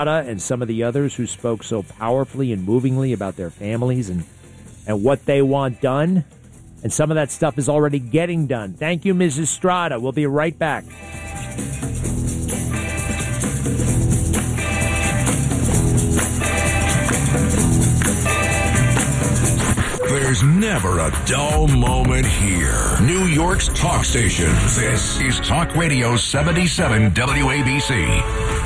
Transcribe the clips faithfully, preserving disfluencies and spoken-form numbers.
and some of the others who spoke so powerfully and movingly about their families and, and what they want done. And some of that stuff is already getting done. Thank you, Missus Strada. We'll be right back. There's never a dull moment here. New York's talk station. This is Talk Radio seventy-seven W A B C.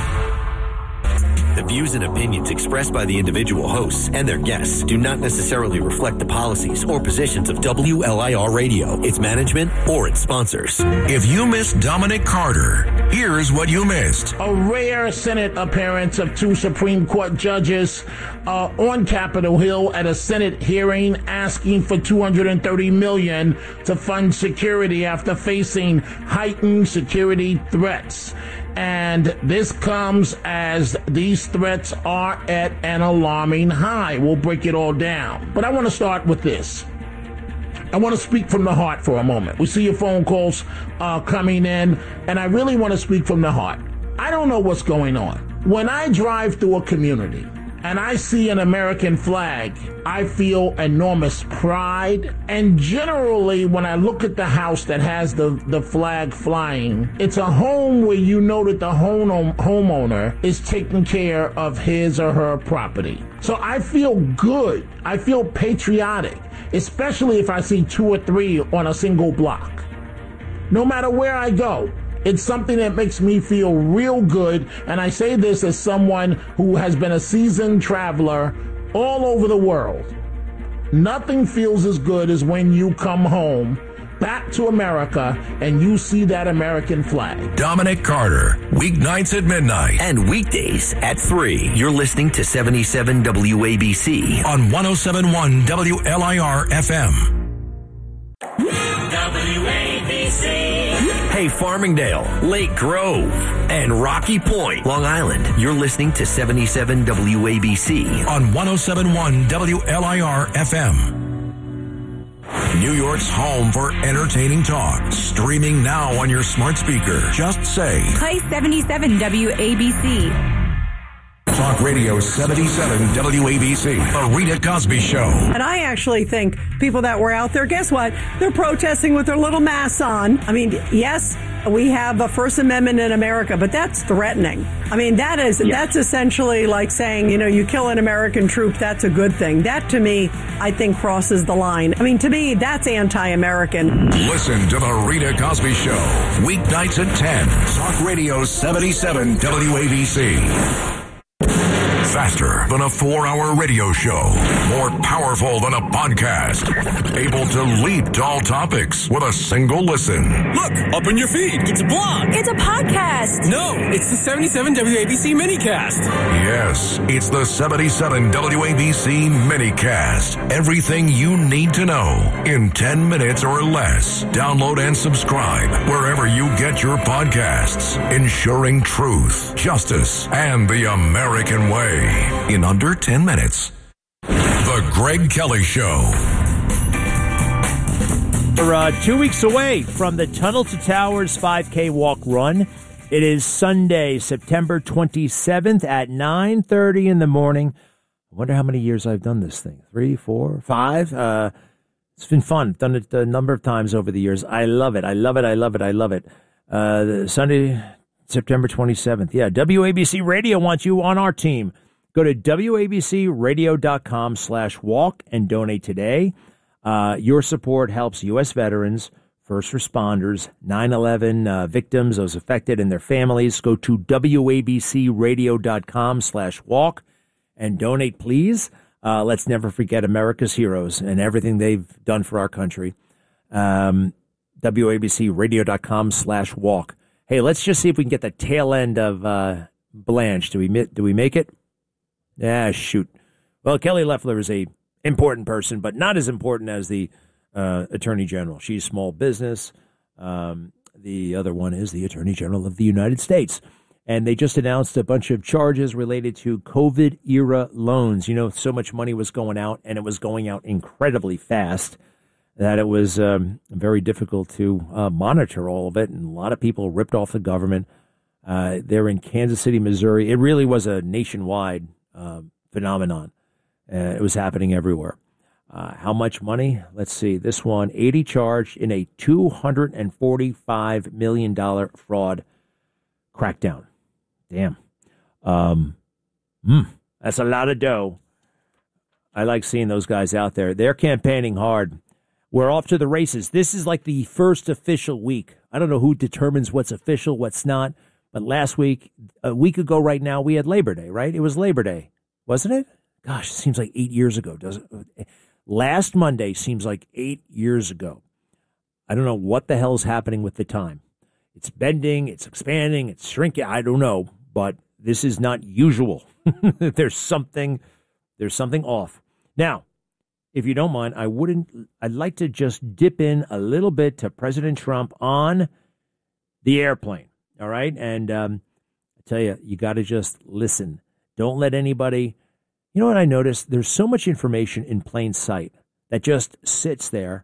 The views and opinions expressed by the individual hosts and their guests do not necessarily reflect the policies or positions of W L I R Radio, its management, or its sponsors. If you missed Dominic Carter, here's what you missed. A rare Senate appearance of two Supreme Court judges uh, on Capitol Hill at a Senate hearing asking for two hundred thirty million dollars to fund security after facing heightened security threats. And this comes as these threats are at an alarming high. We'll break it all down. But I want to start with this. I want to speak from the heart for a moment. We see your phone calls uh, coming in, and I really want to speak from the heart. I don't know what's going on. When I drive through a community and I see an American flag, I feel enormous pride. And generally, when I look at the house that has the, the flag flying, it's a home where you know that the home, homeowner is taking care of his or her property. So I feel good. I feel patriotic, especially if I see two or three on a single block. No matter where I go, it's something that makes me feel real good, and I say this as someone who has been a seasoned traveler all over the world. Nothing feels as good as when you come home, back to America, and you see that American flag. Dominic Carter, weeknights at midnight. And weekdays at three. You're listening to seventy-seven W A B C. On one oh seven point one W L I R F M. W A B C. Hey, Farmingdale, Lake Grove, and Rocky Point, Long Island. You're listening to seventy-seven W A B C. On one oh seven point one W L I R F M. New York's home for entertaining talk. Streaming now on your smart speaker. Just say, play seventy-seven W A B C. Talk Radio seventy-seven W A B C. The Rita Cosby Show. And I actually think people that were out there, guess what? They're protesting with their little masks on. I mean, yes, we have a First Amendment in America, but that's threatening. I mean, that is, yeah. that's essentially like saying, you know, you kill an American troop, that's a good thing. That, to me, I think crosses the line. I mean, to me, that's anti-American. Listen to The Rita Cosby Show. Weeknights at ten. Talk Radio seventy-seven W A B C. Faster than a four-hour radio show. More powerful than a podcast. Able to leap to all topics with a single listen. Look, up in your feed. It's a blog. It's a podcast. No, it's the seventy-seven W A B C minicast. Yes, it's the seventy-seven W A B C minicast. Everything you need to know in ten minutes or less. Download and subscribe wherever you get your podcasts. Ensuring truth, justice, and the American way. In under ten minutes. The Greg Kelly Show. We're uh, two weeks away from the Tunnel to Towers five K walk run. It is Sunday, September twenty-seventh at nine thirty in the morning. I wonder how many years I've done this thing. Three, four, five? Uh, it's been fun. I've done it a number of times over the years. I love it. I love it. I love it. I love it. Uh, Sunday, September twenty-seventh. Yeah, W A B C Radio wants you on our team. Go to W A B C radio dot com slash walk and donate today. Uh, your support helps U S veterans, first responders, nine eleven uh, victims, those affected and their families. Go to W A B C radio dot com slash walk and donate, please. Uh, let's never forget America's heroes and everything they've done for our country. Um, W A B C radio dot com slash walk. Hey, let's just see if we can get the tail end of uh, Blanche. Do we do we make it? Ah, shoot. Well, Kelly Loeffler is a important person, but not as important as the uh, Attorney General. She's small business. Um, the other one is the Attorney General of the United States. And they just announced a bunch of charges related to COVID-era loans. You know, so much money was going out, and it was going out incredibly fast that it was um, very difficult to uh, monitor all of it. And a lot of people ripped off the government. Uh, they're in Kansas City, Missouri. It really was a nationwide uh, phenomenon. Uh, it was happening everywhere. Uh, how much money? Let's see. This one, eighty charged in a two hundred forty-five million dollars fraud crackdown. Damn. Um, mm, that's a lot of dough. I like seeing those guys out there. They're campaigning hard. We're off to the races. This is like the first official week. I don't know who determines what's official, what's not. But last week, a week ago right now, we had Labor Day, right? It was Labor Day, wasn't it? Gosh, it seems like eight years ago, doesn't it? Last Monday seems like eight years ago. I don't know what the hell's happening with the time. It's bending, it's expanding, it's shrinking. I don't know, but this is not usual. There's something, there's something off. Now, if you don't mind, I wouldn't. I'd like to just dip in a little bit to President Trump on the airplane. All right, and um, I tell you, you got to just listen. Don't let anybody. You know what I noticed? There's so much information in plain sight that just sits there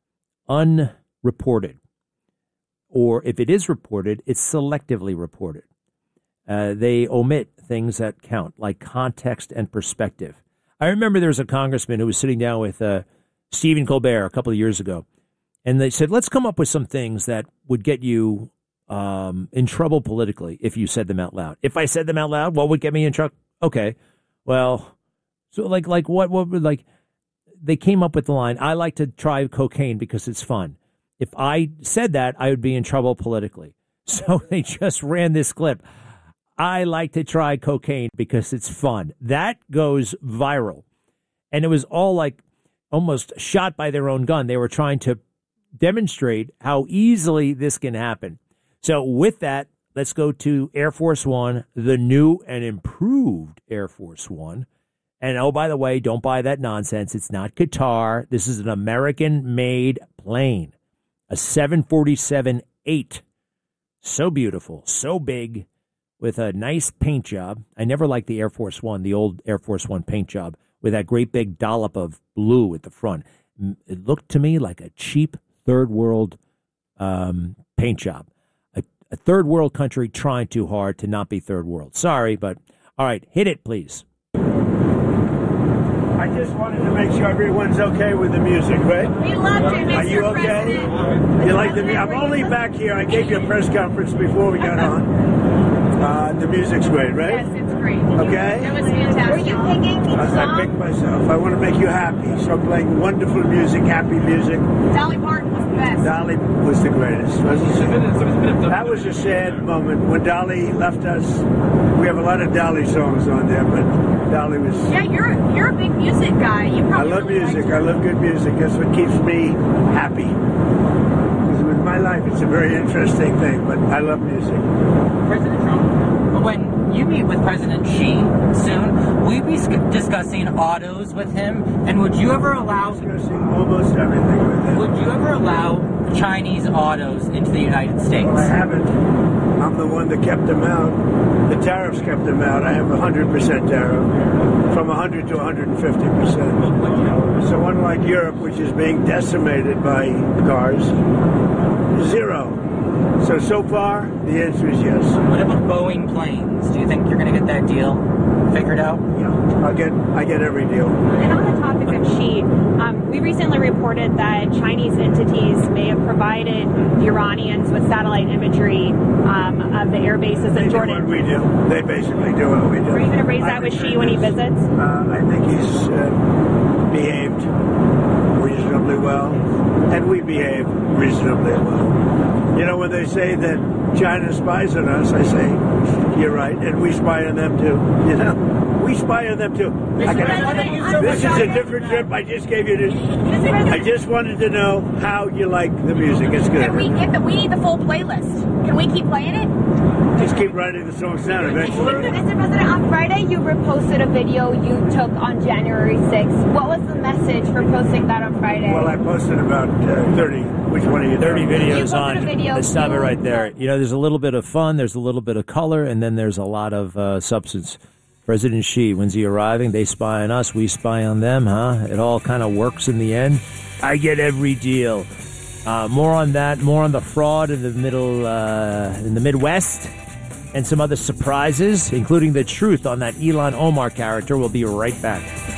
unreported. Or if it is reported, it's selectively reported. Uh, they omit things that count, like context and perspective. I remember there was a congressman who was sitting down with uh, Stephen Colbert a couple of years ago, and they said, let's come up with some things that would get you um, in trouble politically if you said them out loud. If I said them out loud, what would get me in trouble? Okay, well... So like like what what would like they came up with the line, I like to try cocaine because it's fun. If I said that, I would be in trouble politically. So they just ran this clip. I like to try cocaine because it's fun. That goes viral. And it was all like almost shot by their own gun. They were trying to demonstrate how easily this can happen. So with that, let's go to Air Force One, the new and improved Air Force One. And, oh, by the way, don't buy that nonsense. It's not Qatar. This is an American-made plane, a seven forty-seven eight. So beautiful, so big, with a nice paint job. I never liked the Air Force One, the old Air Force One paint job, with that great big dollop of blue at the front. It looked to me like a cheap third-world um, paint job. A, a third-world country trying too hard to not be third world. Sorry, but, all right, hit it, please. I just wanted to make sure everyone's okay with the music, right? We loved it, Mister Are you okay? President. You like the music? I'm only back here. I gave you a press conference before we got on. Uh, the music's great, right? Yes, it's great. Okay? It was fantastic. Were you picking each I, song? I picked myself. I want to make you happy. So I'm playing wonderful music, happy music. Dolly Parton was the best. Dolly was the greatest, wasn't she? That was a sad moment when Dolly left us. We have a lot of Dolly songs on there, but Dolly was... Yeah, you're you're a big music guy. You I probably love really music. liked I it. love good music. That's what keeps me happy. Because with my life, it's a very interesting thing, but I love music. President Trump, when you meet with President Xi soon, will you be discussing autos with him? And would you ever allow... Discussing almost everything with him. Would you ever allow Chinese autos into the United States? Well, I haven't. I'm the one that kept them out. The tariffs kept them out. I have a one hundred percent tariff, from one hundred to one hundred fifty percent. So unlike Europe, which is being decimated by cars, zero. So, so far, the answer is yes. What about Boeing planes? Do you think you're going to get that deal figured out? Yeah, I'll get, I get every deal. And on the topic of Xi, um, we recently reported that Chinese entities may have provided the Iranians with satellite imagery um, of the air bases They in do Jordan. what we do. They basically do what we do. Are you going to raise that I with think Xi when he this- visits? Uh, I think he's uh, behaved reasonably well, and we behave reasonably well. You know, when they say that China spies on us, I say, you're right, and we spy on them too. You know, we spy on them too. I can, this is a different trip. I just gave you this. I just wanted to know how you like the music. It's good. Can we get the? We need the full playlist. Can we keep playing it? Just keep writing the songs down eventually. Mister President, on Friday you reposted a video you took on January sixth. What was the message for posting that on Friday? Well, I posted about uh, thirty. Which one are you thirty doing? videos posted on. a video Let's stop it to- right there. You know, there's a little bit of fun, there's a little bit of color, and then there's a lot of uh, substance. President Xi, when's he arriving? They spy on us, we spy on them, huh? It all kind of works in the end. I get every deal. Uh, more on that, more on the fraud in the middle, uh, in the Midwest. and some other surprises, including the truth on that Ilhan Omar character. We'll be right back.